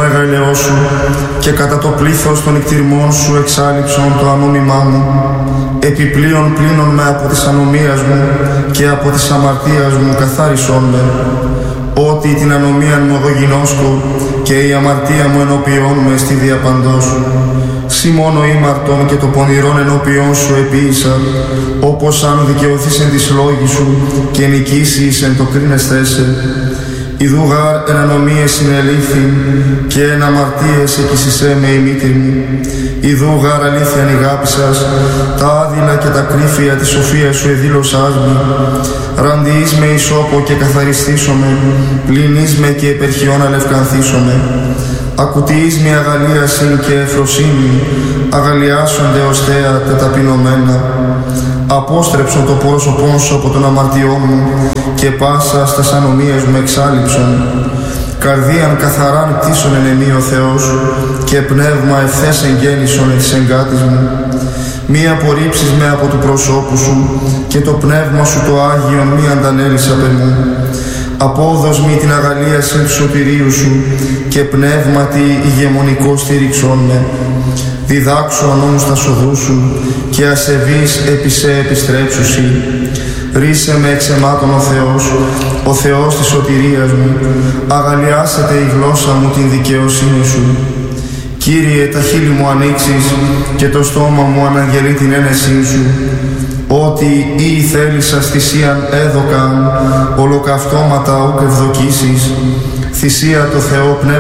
μεγαλειό σου και κατά το πλήθος των νικτυρμών σου εξάλειψον το ανόμημά μου. Επιπλέον πλύνον με από της ανομίας μου και από της αμαρτίας μου καθάρισόν με. Ότι την ανομίαν μου εγώ γινώσκω και η αμαρτία μου ενώπιόν με στη διαπαντός σου. Σι μόνο ήμαρτον και το πονηρόν ενώπιόν σου επίησα, όπως αν δικαιωθείς εν της λόγης σου και νικήσεις εν το κρίνεσθέσαι. Ιδού γάρ εν ανομίες συνελήφθη και εν αμαρτίες εκεισισέ με η μήτρη μου. Ιδού γάρ αλήθειαν ηγάπησας, τα άδειλα και τα κρύφια της σοφίας σου εδήλωσάς μη. Ραντιείς με ισόπο και καθαριστήσομαι, πλυνείς με και επερχιών αλευκανθήσομαι. Ακουτιείς με αγαλίασιν και εφροσύνη, αγαλιάσονται ως θέατε ταπεινωμένα. Απόστρεψον το πρόσωπόν σου από τον αμαρτιό μου και πάσα στας ανομίες μου εξάλειψον. Καρδίαν καθαράν κτίσον εν εμεί ο Θεός και πνεύμα ευθές εγγέννησον εν της εγκάτης μου. Μη απορρίψεις με από του προσώπου σου και το πνεύμα σου το Άγιον μη αντανέλεις απ' εμού. Απόδος μη την αγαλίαση του σωτηρίου σου και πνεύματι ηγεμονικό στήριξόν με. Διδάξου ανόμους τα σοδού σου και ασεβείς επί σε επιστρέψουσι. Ρίσε με εξ εμάτων ο Θεός της σωτηρίας μου. Αγαλιάσετε η γλώσσα μου την δικαιοσύνη σου. Κύριε, τα χείλη μου ανοίξεις και το στόμα μου αναγγελεί την ένεσή σου. Ότι ή θέλησας θυσίαν έδωκαν, ολοκαυτώματα ουκ ευδοκίσεις. Θυσία το Θεό πνεύμα